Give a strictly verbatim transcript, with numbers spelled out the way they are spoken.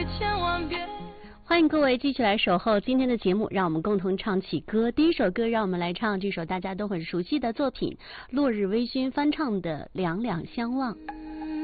千万别。 欢迎各位继续来守候今天的节目，让我们共同唱起歌。第一首歌，让我们来唱这首大家都很熟悉的作品，落日微醺翻唱的《两两相望》。